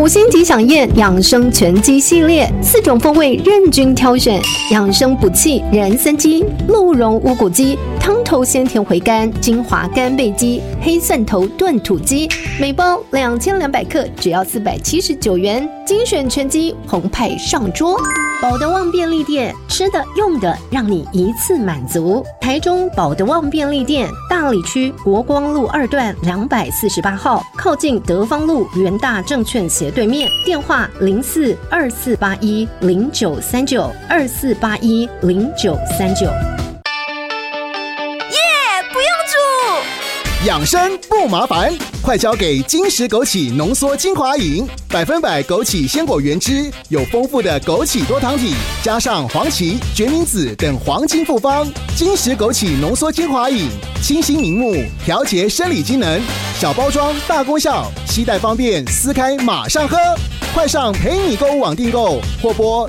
5星级飨宴养生全鸡系列，4种风味任君挑选，养生补气人参鸡、鹿茸乌骨鸡、汤头鲜甜回甘精华干贝鸡、黑蒜头炖土鸡，每包2200克，只要479元。精选全鸡澎湃上桌。保德旺便利店，吃的用的让你一次满足。台中保德旺便利店，大里区国光路2段248号，靠近德芳路元大证券斜对面，电话042481093924810939。 养生不麻烦，快交给金石枸杞浓缩精华饮，100%枸杞鲜果原汁，有丰富的枸杞多糖体，加上黄芪、决明子等黄金复方。金石枸杞浓缩精华饮，清新明目，调节生理机能，小包装大功效，携带方便，撕开马上喝。快上陪你购物网订购，或拨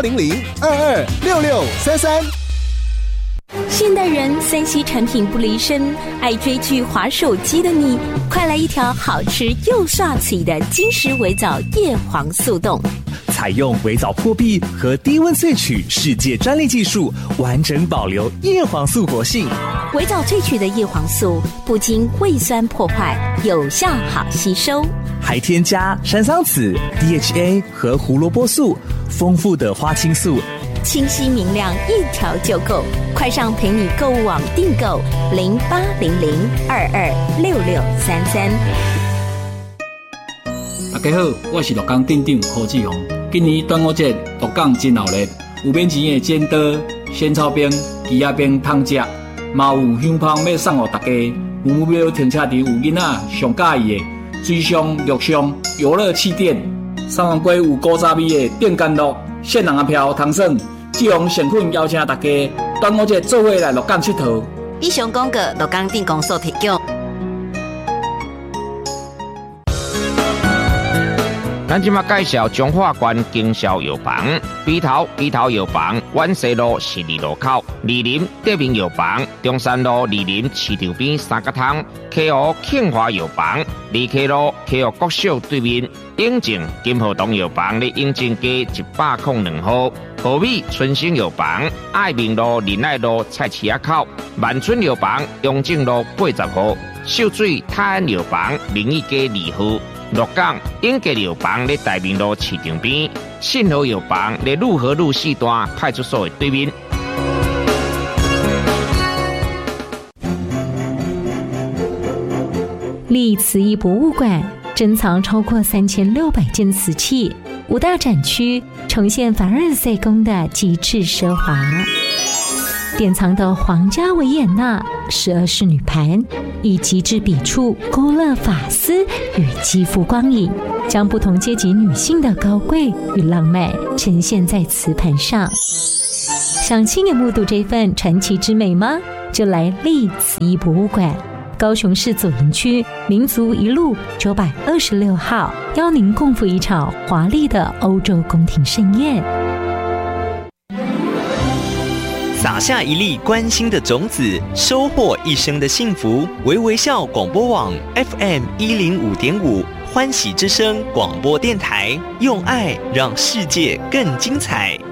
0800226633。 现代人3C 产品不离身，爱追剧滑手机的你，快来一条好吃又帅气的金石微藻叶黄素冻。 采用微藻破壁和低温萃取世界专利技术，完整保留叶黄素活性。 微藻萃取的叶黄素不经胃酸破坏，有效好吸收， 还添加山桑子、DHA 和胡萝卜素，丰富的花青素， 清晰明亮，一条就够。快上陪你购物网订购0800226633。 大家好，我是鹿港镇长何志宏。今年端午节鹿港真热闹，有免钱的煎刀、仙草冰、鸡仔冰通吃，嘛有香香要送给大家。有目标停车场有囡仔上喜欢的水上、陆上游乐气垫，三万龟有古早味的电干乐，限量票通耍。志宏诚恳邀请大家端午节做伙来鹿港佚佗。 以上广告鹿港镇公所提供。 咱今麦介绍中华关经销药房，北头药房，万西路12路口，二林德明药房，中山路二林市场边三角汤，KO 庆华药房，二 K 路 KO 国小对面，永靖金河东药房咧永靖街102号，和美春兴药房，爱民路仁爱路菜市仔口，万春药房永靖路80号，秀水泰安药房明义街2号。鹿港永吉药房咧大明路市场边，信和药房咧路和路4段派出所的对面。 历瓷艺博物馆珍藏超过3600件瓷器，5大展区呈现凡尔赛宫的极致奢华。典藏的皇家维也纳12式女盘，以极致笔触勾勒发丝与肌肤光影，将不同阶级女性的高贵与浪漫呈现在瓷盘上。想亲眼目睹这份传奇之美吗？就来历瓷艺博物馆，高雄市左营区民族一路926号，邀您共赴一场华丽的欧洲宫廷盛宴。 撒下一粒关心的种子，收获一生的幸福。微微笑广播网 FM 105.5，欢喜之声广播电台，用爱让世界更精彩。